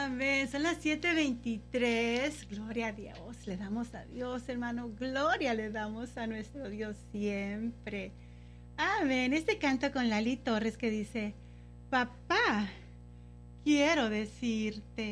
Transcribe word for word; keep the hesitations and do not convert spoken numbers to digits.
Amén. Son las siete veintitrés. Gloria a Dios. Le damos a Dios, hermano. Gloria le damos a nuestro Dios siempre. Amén. Este canto con Lali Torres que dice: papá, quiero decirte